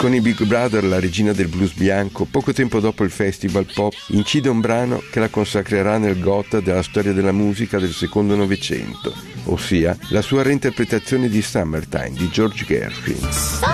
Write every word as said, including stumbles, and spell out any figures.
Con i Big Brother, la regina del blues bianco, poco tempo dopo il festival pop, incide un brano che la consacrerà nel gotha della storia della musica del secondo Novecento, ossia la sua reinterpretazione di Summertime di George Gershwin.